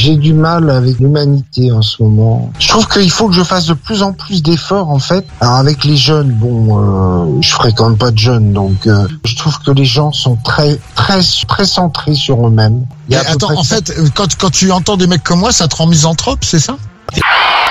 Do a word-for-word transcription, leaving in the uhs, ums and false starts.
j'ai du mal avec l'humanité en ce moment. Je trouve qu'il faut que je fasse de plus en plus d'efforts, en fait. Alors, avec les jeunes, bon, euh, je fréquente pas de jeunes, donc euh, je trouve que les gens sont très, très, très centrés sur eux-mêmes. Mais attends, en fait, quand, quand tu entends des mecs comme moi, ça te rend misanthrope, c'est ça ?